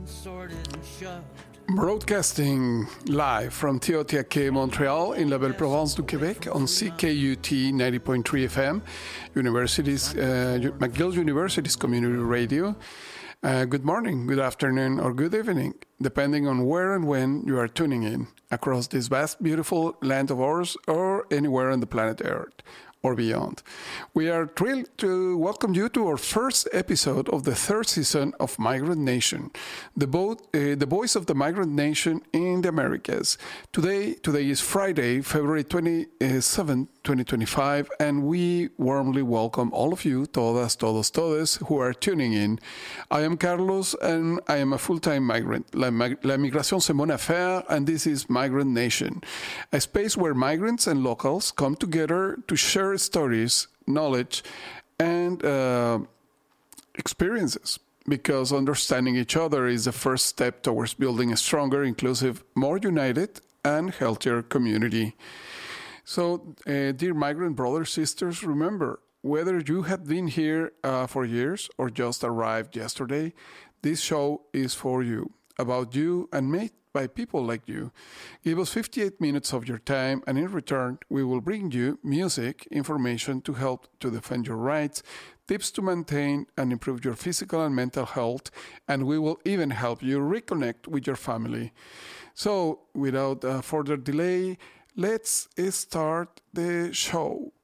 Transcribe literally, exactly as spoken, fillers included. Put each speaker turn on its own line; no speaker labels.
Broadcasting live from Tiohtià:ke, Montreal, in La Belle Province du Québec, on C K U T ninety point three F M, University's, uh, McGill University's Community Radio. Uh, good morning, good afternoon, or good evening, depending on where and when you are tuning in, across this vast, beautiful land of ours, or anywhere on the planet Earth, or beyond. We are thrilled to welcome you to our first episode of the third season of Migrant Nation, the, bo- uh, the voice of the migrant nation in the Americas. Today, today is Friday, February twenty-seventh, twenty twenty-five, and we warmly welcome all of you, todas, todos, todes, who are tuning in. I am Carlos, and I am a full-time migrant. La, mag- la migración c'est mon affaire, and this is Migrant Nation, a space where migrants and locals come together to share stories, knowledge, and uh, experiences, because understanding each other is the first step towards building a stronger, inclusive, more united, and healthier community. So, uh, dear migrant brothers, sisters, remember, whether you have been here uh, for years or just arrived yesterday, this show is for you, about you, and made by people like you. Give us fifty-eight minutes of your time, and in return, we will bring you music, information to help to defend your rights, tips to maintain and improve your physical and mental health, and we will even help you reconnect with your family. So, without uh, further delay, let's start the show.